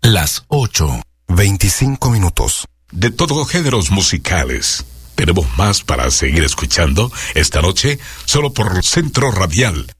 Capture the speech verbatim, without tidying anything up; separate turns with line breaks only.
Las ocho, veinticinco minutos.
De todos géneros musicales. Tenemos más para seguir escuchando esta noche, solo por Centro Radial